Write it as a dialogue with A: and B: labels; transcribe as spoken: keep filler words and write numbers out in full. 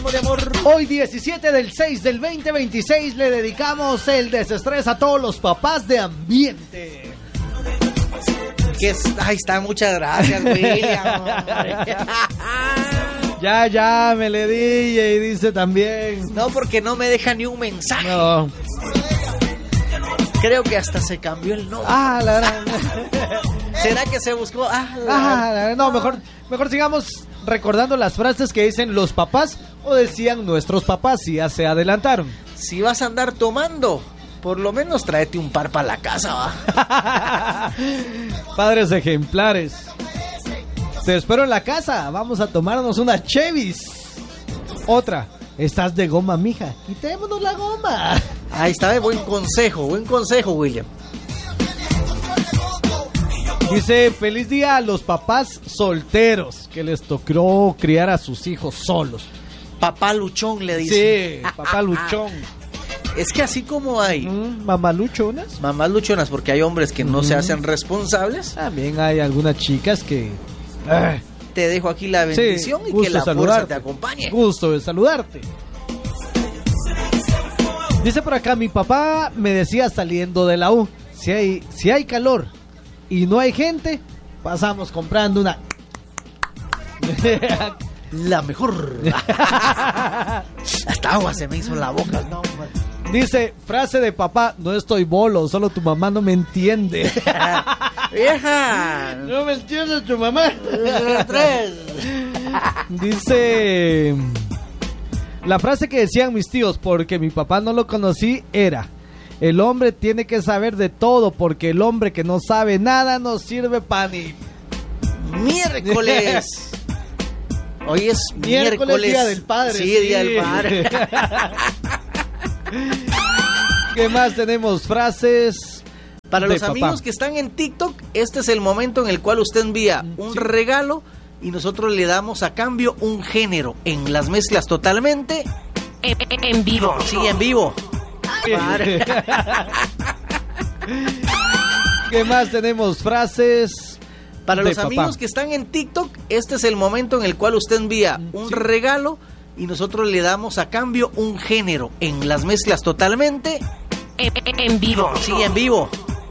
A: sinónimo de amor.
B: Hoy diecisiete del seis del veinte veintiséis le dedicamos el desestrés a todos los papás de ambiente.
A: Que es... Ahí está, muchas gracias, William.
B: Ya, ya, me le di y dice también.
A: No, porque no me deja ni un mensaje.
B: No.
A: Creo que hasta se cambió el nombre.
B: Ah, la verdad.
A: ¿Será que se buscó? Ah, la...
B: Ah, la... no, mejor, mejor sigamos recordando las frases que dicen los papás o decían nuestros papás si ya se adelantaron.
A: Si vas a andar tomando, por lo menos tráete un par para la casa, ¿va?
B: Padres ejemplares. Te espero en la casa, vamos a tomarnos una Chevis. Otra, estás de goma, mija, quitémonos la goma.
A: Ahí está, buen consejo, buen consejo, William.
B: Dice, feliz día a los papás solteros que les tocó criar a sus hijos solos.
A: Papá luchón, le dice.
B: Sí, papá luchón.
A: Es que así como hay
B: mm, mamás luchonas,
A: mamás luchonas, porque hay hombres que no mm. se hacen responsables.
B: También hay algunas chicas que... Ah,
A: te dejo aquí la bendición sí, y que la fuerza te acompañe.
B: Gusto de saludarte. Dice por acá, mi papá me decía saliendo de la U, si hay, si hay calor y no hay gente, pasamos comprando una...
A: la mejor. Hasta agua se me hizo en la boca. No,
B: dice, frase de papá, no estoy bolo, solo tu mamá no me entiende.
A: Vieja,
B: no me entiende tu mamá. Dice, la frase que decían mis tíos, porque mi papá no lo conocí, era: el hombre tiene que saber de todo, porque el hombre que no sabe nada no sirve para ni...
A: Miércoles. Hoy es
B: miércoles,
A: miércoles,
B: día del padre.
A: Sí, sí. Día del padre.
B: ¿Qué más tenemos? Frases...
A: Para los amigos papá. que están en TikTok, este es el momento en el cual usted envía un sí. regalo y nosotros le damos a cambio un género en las mezclas totalmente en, en vivo. Sí, en vivo.
B: ¿Qué más tenemos? Frases.
A: Para los amigos papá. que están en TikTok, este es el momento en el cual usted envía un sí. regalo y nosotros le damos a cambio un género en las mezclas totalmente en, en vivo. Sí, en vivo.